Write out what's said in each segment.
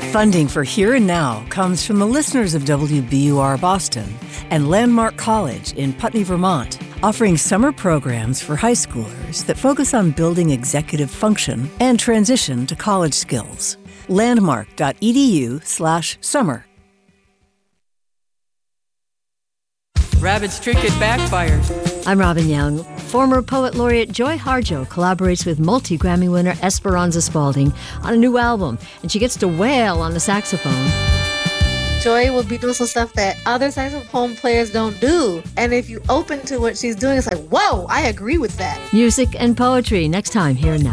Funding for Here and Now comes from the listeners of WBUR Boston and Landmark College in Putney, Vermont, offering summer programs for high schoolers that focus on building executive function and transition to college skills. Landmark.edu/summer. Rabbit's Trinket backfires. I'm Robin Young. Former poet laureate Joy Harjo collaborates with multi-Grammy winner Esperanza Spalding on a new album, and she gets to wail on the saxophone. Joy will be doing some stuff that other saxophone players don't do. And if you open to what she's doing, it's like, whoa, I agree with that. Music and poetry next time, Here and Now.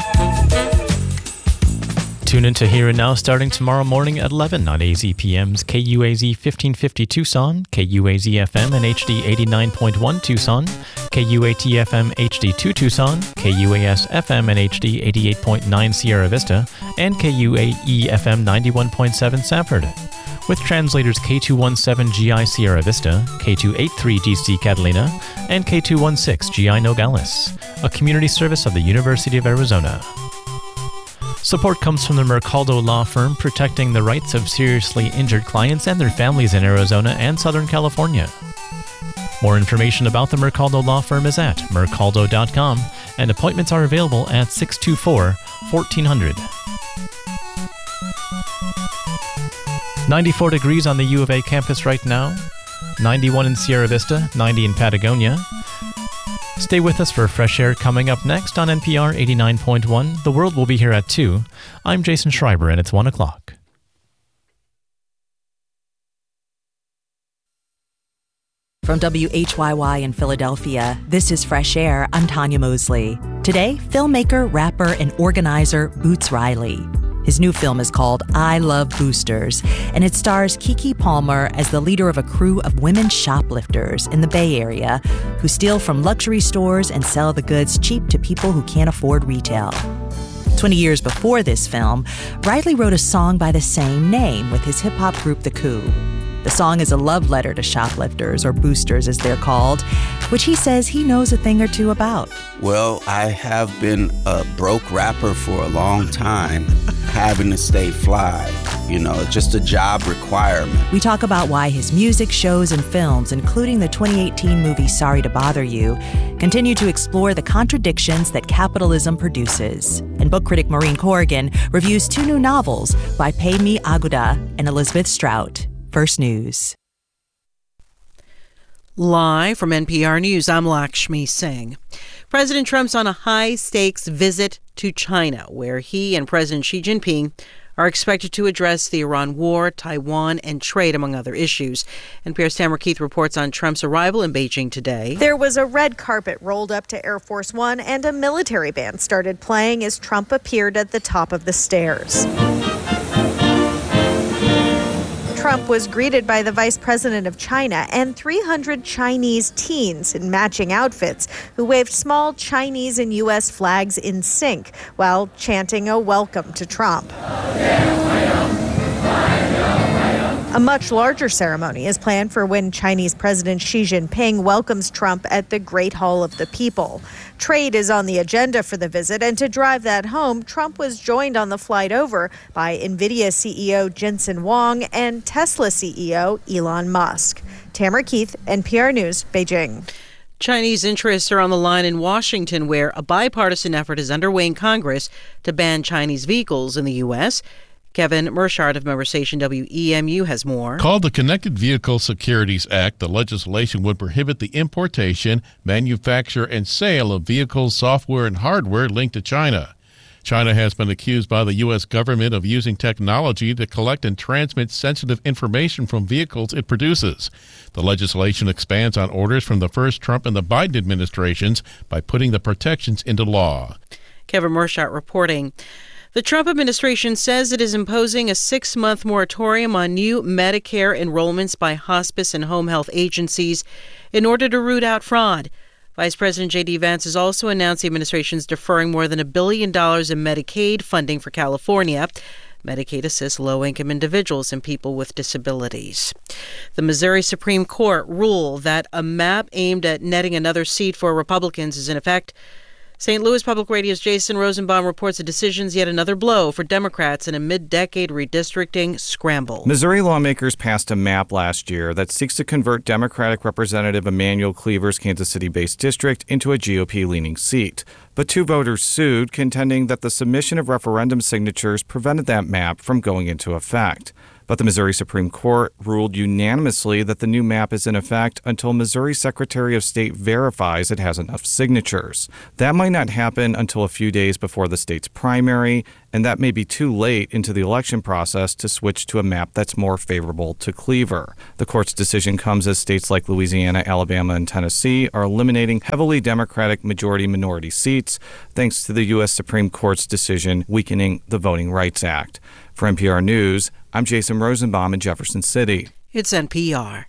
Tune into Here and Now starting tomorrow morning at 11 on AZPM's KUAZ 1550 Tucson, KUAZ-FM and HD 89.1 Tucson, KUAT-FM HD2 Tucson, KUAS-FM and HD 88.9 Sierra Vista, and KUAE-FM 91.7 Sanford. With translators K217GI Sierra Vista, K283GC Catalina, and K216GI Nogales, a community service of the University of Arizona. Support comes from the Mercaldo Law Firm, protecting the rights of seriously injured clients and their families in Arizona and Southern California. More information about the Mercaldo Law Firm is at mercaldo.com, and appointments are available at 624-1400. 94 degrees on the U of A campus right now, 91 in Sierra Vista, 90 in Patagonia. Stay with us for Fresh Air coming up next on NPR 89.1. The World will be here at 2. I'm Jason Schreiber, and it's 1 o'clock. From WHYY in Philadelphia, this is Fresh Air. I'm Tanya Mosley. Today, filmmaker, rapper, and organizer Boots Riley. His new film is called I Love Boosters, and it stars Keke Palmer as the leader of a crew of women shoplifters in the Bay Area who steal from luxury stores and sell the goods cheap to people who can't afford retail. 20 years before this film, Riley wrote a song by the same name with his hip-hop group The Coup. The song is a love letter to shoplifters, or boosters as they're called, which he says he knows a thing or two about. Well, I have been a broke rapper for a long time, having to stay fly. You know, just a job requirement. We talk about why his music, shows, and films, including the 2018 movie Sorry to Bother You, continue to explore the contradictions that capitalism produces. And book critic Maureen Corrigan reviews 2 new novels by Paymi Aguda and Elizabeth Strout. First News. Live from NPR News, I'm Lakshmi Singh. President Trump's on a high-stakes visit to China, where he and President Xi Jinping are expected to address the Iran war, Taiwan, and trade, among other issues. NPR's Tamara Keith reports on Trump's arrival in Beijing today. There was a red carpet rolled up to Air Force One, and a military band started playing as Trump appeared at the top of the stairs. Trump was greeted by the vice president of China and 300 Chinese teens in matching outfits who waved small Chinese and U.S. flags in sync while chanting a welcome to Trump. A much larger ceremony is planned for when Chinese President Xi Jinping welcomes Trump at the Great Hall of the People. Trade is on the agenda for the visit, and to drive that home, Trump was joined on the flight over by NVIDIA CEO Jensen Huang and Tesla CEO Elon Musk. Tamara Keith, NPR News, Beijing. Chinese interests are on the line in Washington, where a bipartisan effort is underway in Congress to ban Chinese vehicles in the U.S. Kevin Mershart of member station WEMU has more. Called the Connected Vehicle Securities Act, the legislation would prohibit the importation, manufacture, and sale of vehicles, software, and hardware linked to China. China has been accused by the U.S. government of using technology to collect and transmit sensitive information from vehicles it produces. The legislation expands on orders from the first Trump and the Biden administrations by putting the protections into law. Kevin Mershart reporting. The Trump administration says it is imposing a 6-month moratorium on new Medicare enrollments by hospice and home health agencies in order to root out fraud. Vice President J.D. Vance has also announced the administration is deferring more than $1 billion in Medicaid funding for California. Medicaid assists low-income individuals and people with disabilities. The Missouri Supreme Court ruled that a map aimed at netting another seat for Republicans is in effect. St. Louis Public Radio's Jason Rosenbaum reports the decision's yet another blow for Democrats in a mid-decade redistricting scramble. Missouri lawmakers passed a map last year that seeks to convert Democratic Representative Emanuel Cleaver's Kansas City-based district into a GOP-leaning seat. But 2 voters sued, contending that the submission of referendum signatures prevented that map from going into effect. But the Missouri Supreme Court ruled unanimously that the new map is in effect until Missouri Secretary of State verifies it has enough signatures. That might not happen until a few days before the state's primary, and that may be too late into the election process to switch to a map that's more favorable to Cleaver. The court's decision comes as states like Louisiana, Alabama, and Tennessee are eliminating heavily Democratic majority-minority seats, thanks to the U.S. Supreme Court's decision weakening the Voting Rights Act. For NPR News, I'm Jason Rosenbaum in Jefferson City. It's NPR.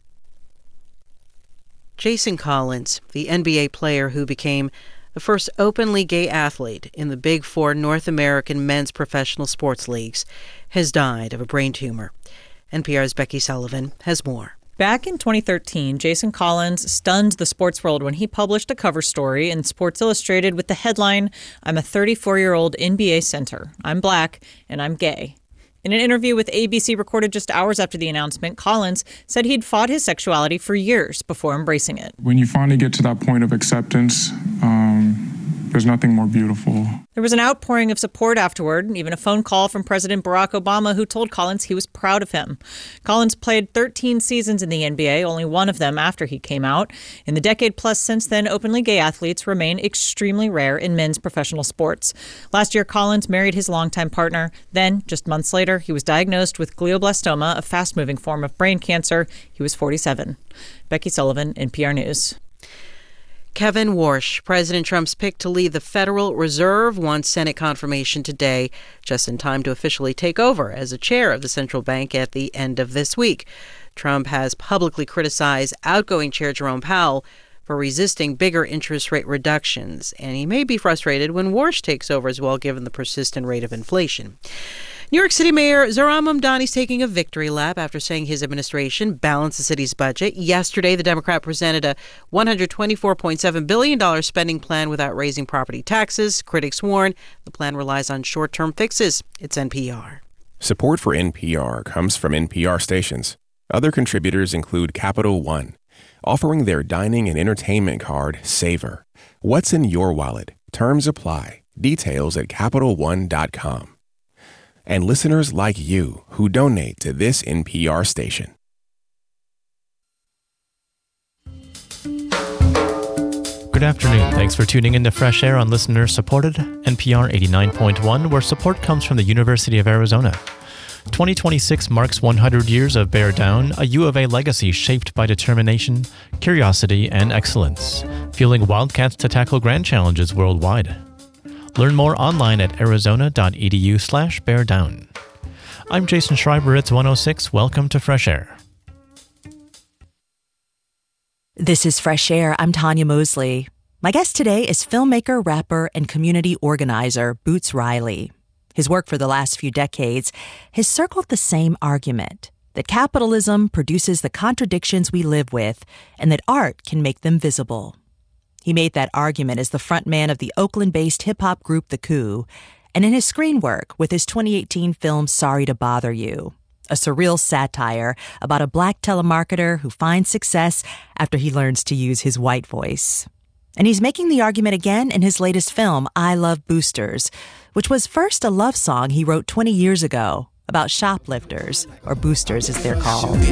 Jason Collins, the NBA player who became the first openly gay athlete in the Big Four North American men's professional sports leagues, has died of a brain tumor. NPR's Becky Sullivan has more. Back in 2013, Jason Collins stunned the sports world when he published a cover story in Sports Illustrated with the headline, "I'm a 34-year-old NBA center. I'm black and I'm gay." In an interview with ABC recorded just hours after the announcement, Collins said he'd fought his sexuality for years before embracing it. When you finally get to that point of acceptance, there's nothing more beautiful. There was an outpouring of support afterward, and even a phone call from President Barack Obama, who told Collins he was proud of him. Collins played 13 seasons in the NBA, only one of them after he came out. In the decade plus since then, openly gay athletes remain extremely rare in men's professional sports. Last year, Collins married his longtime partner. Then, just months later, he was diagnosed with glioblastoma, a fast-moving form of brain cancer. He was 47. Becky Sullivan, NPR News. Kevin Warsh, President Trump's pick to lead the Federal Reserve, wants Senate confirmation today, just in time to officially take over as the chair of the central bank at the end of this week. Trump has publicly criticized outgoing Chair Jerome Powell for resisting bigger interest rate reductions, and he may be frustrated when Warsh takes over as well, given the persistent rate of inflation. New York City Mayor Zohran Mamdani is taking a victory lap after saying his administration balanced the city's budget. Yesterday, the Democrat presented a $124.7 billion spending plan without raising property taxes. Critics warn the plan relies on short-term fixes. It's NPR. Support for NPR comes from NPR stations. Other contributors include Capital One, offering their dining and entertainment card, Savor. What's in your wallet? Terms apply. Details at CapitalOne.com. And listeners like you who donate to this NPR station. Good afternoon. Thanks for tuning in to Fresh Air on listener-supported NPR 89.1, where support comes from the University of Arizona. 2026 marks 100 years of Bear Down, a U of A legacy shaped by determination, curiosity, and excellence, fueling Wildcats to tackle grand challenges worldwide. Learn more online at arizona.edu/beardown. I'm Jason Schreiber. It's 1:06. Welcome to Fresh Air. This is Fresh Air. I'm Tanya Mosley. My guest today is filmmaker, rapper, and community organizer Boots Riley. His work for the last few decades has circled the same argument, that capitalism produces the contradictions we live with and that art can make them visible. He made that argument as the frontman of the Oakland-based hip-hop group The Coup, and in his screen work with his 2018 film Sorry to Bother You, a surreal satire about a black telemarketer who finds success after he learns to use his white voice. And he's making the argument again in his latest film, I Love Boosters, which was first a love song he wrote 20 years ago about shoplifters, or boosters as they're called.